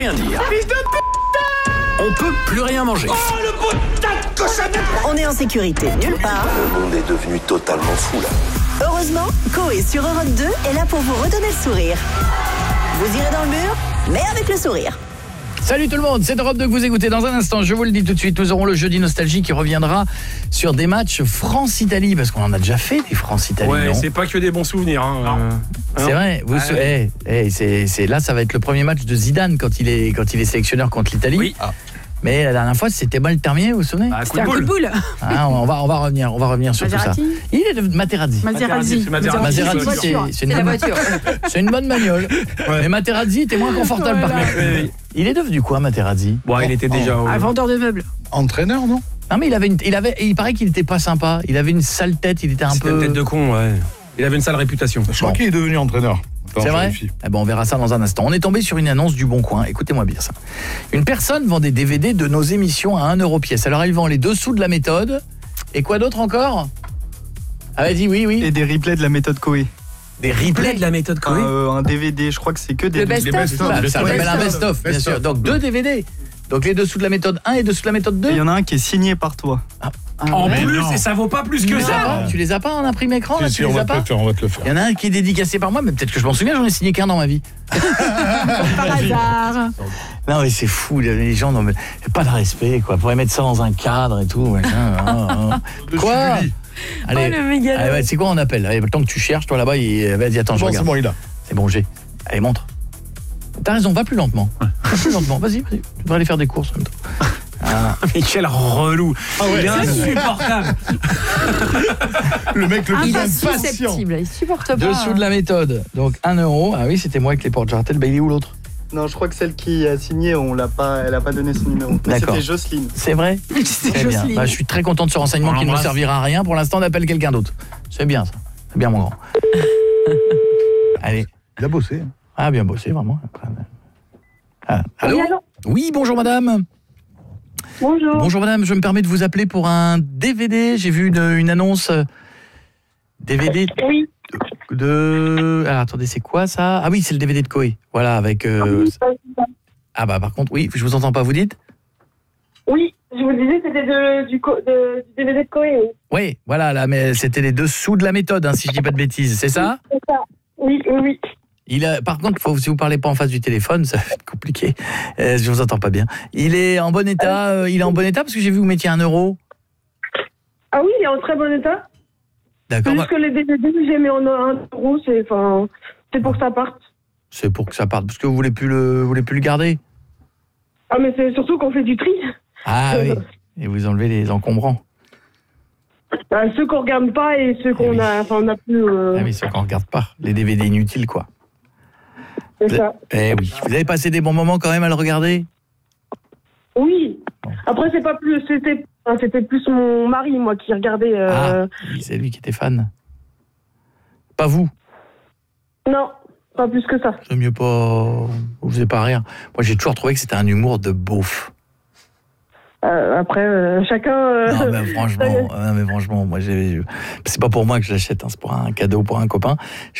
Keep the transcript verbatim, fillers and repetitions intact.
Rien dire. On peut plus rien manger. Oh, le putain de cochonnette! On est en sécurité nulle part. Le monde est devenu totalement fou là. Heureusement, Coé sur Europe deux est là pour vous redonner le sourire. Vous irez dans le mur, mais avec le sourire. Salut tout le monde, c'est Europe deux que vous écoutez. Dans un instant, je vous le dis tout de suite, nous aurons le jeudi nostalgie qui reviendra sur des matchs France-Italie, parce qu'on en a déjà fait des France-Italie. Ouais, non c'est pas que des bons souvenirs. Hein. Euh, c'est hein vrai. Vous, ouais. eh, eh, c'est, c'est là, ça va être le premier match de Zidane quand il est quand il est sélectionneur contre l'Italie. Oui. Ah. Mais la dernière fois, c'était mal terminé, vous vous souvenez? Ah, C'était un coup de boule. Ah, on va on va revenir, on va revenir sur Maserati. tout ça. Il est de Materazzi. Maserati. C'est Maserati. Maserati, c'est, c'est, c'est, c'est une la bonne, voiture. c'est une bonne bagnole. Ouais. Mais Materazzi était moins confortable Voilà. par contre. Oui, oui. Il est devenu quoi, Materazzi? Bon, il était déjà au... Un vendeur de meubles. Entraîneur, non? Non mais il avait une, il avait il paraît qu'il était pas sympa, il avait une sale tête, il était un C'était peu une tête de con, ouais. Il avait une sale réputation. Je crois Bon. qu'il est devenu entraîneur. Attends, C'est je vrai vérifie. eh ben, on verra ça dans un instant. On est tombé sur une annonce du Bon Coin. Écoutez-moi bien ça. Une personne vend des D V D de nos émissions à un euro pièce. Alors elle vend les dessous de la méthode. Et quoi d'autre encore? Ah vas-y, oui, oui. Et des replays de la méthode Coé. Des Replay replays. de la méthode Un, Coé. euh, un D V D, je crois que c'est que des Le best-of. best-of. Bah, Le ça s'appelle un best-of. best-of, bien Best-of. sûr. Donc deux D V D. Donc les dessous de la méthode un et dessous de la méthode deux. Et il y en a un qui est signé par toi. En Mais plus, non. et ça vaut pas plus que Tu les as ça. pas Tu les as pas en imprimé écran là, Si, tu si, on les va as te pas? le faire, on va te le faire. Il y en a un qui est dédicacé par moi, mais peut-être que je m'en souviens, j'en ai signé qu'un dans ma vie. Par hasard. Non mais c'est fou, les gens n'ont pas de respect quoi. Pourrait mettre ça dans un cadre et tout. Machin, hein, hein. Le Quoi? suivi. Allez, Oh, le mégalo. allez, ouais, c'est quoi on appelle? Allez, le temps que tu cherches, toi là-bas, il... vas-y, attends, je Bon, c'est regarde. bon, il a. C'est bon, j'ai. Allez, montre. T'as raison, va plus lentement. Va plus lentement, vas-y, vas-y. Tu devrais aller faire des courses en même temps. Ah. Mais quel relou. Il est insupportable. Le mec le Ah, plus il est impatient. susceptible, il supporte pas. Dessous de la méthode. Donc un euro. Ah oui, c'était moi avec les portes jartelles. Bah, il est où l'autre? Non, je crois que celle qui a signé, on l'a pas, elle a pas donné son numéro. Mais D'accord. c'était Jocelyne. C'est vrai? C'est Très bien. Jocelyne. Bah, je suis très content de ce renseignement On qui ne me l'embrasse. servira à rien. Pour l'instant, on appelle quelqu'un d'autre. C'est bien ça. C'est bien mon grand. Allez. Il a bossé. Ah, bien bossé, vraiment. Ah, allô? Oui, allô Oui, bonjour madame. Bonjour. Bonjour madame, je me permets de vous appeler pour un D V D. J'ai vu une, une annonce euh, D V D Oui. de... Alors attendez, c'est quoi ça? Ah oui, c'est le D V D de Coé. Voilà, avec... euh, Ah bah par contre, oui, je vous entends pas, vous dites? Oui, je vous disais, c'était de, du, co- de, du D V D de Coé. Oui, Oui, voilà, là, mais c'était les dessous de la méthode, hein, si je dis pas de bêtises, c'est ça? c'est ça. Oui, oui, oui. Il a, par contre, faut, si vous parlez pas en face du téléphone, ça va être compliqué. Euh, je vous entends pas bien. Il est en bon état, euh, il est en bon état parce que j'ai vu que vous mettiez un euro. Ah oui, il est en très bon état. C'est D'accord, juste que les D V D que j'ai mis en un euro, c'est, enfin, c'est pour que ça parte. c'est pour que ça parte. Parce que vous voulez plus le, vous voulez plus le garder. Ah, mais c'est surtout qu'on fait du tri. Ah oui. Et vous enlevez les encombrants. Bah, ceux qu'on regarde pas et ceux qu'on Eh oui. a, enfin, on a plus. Euh, Ah oui, ceux qu'on regarde pas. Les D V D inutiles, quoi. c'est ça. Eh oui. Vous avez passé des bons moments quand même à le regarder? Oui. Après, c'est pas plus, c'était, enfin, c'était plus mon mari, moi, qui regardait. Euh, Ah, oui, c'est lui qui était fan. Pas vous. Non, pas plus que ça. C'est mieux pas... Vous faisiez pas rire. Moi, j'ai toujours trouvé que c'était un humour de beauf. Euh, après, euh, chacun. euh, Non mais franchement, non, mais franchement, moi j'ai, c'est pas pour moi que je l'achète, hein, c'est pour un cadeau pour un copain.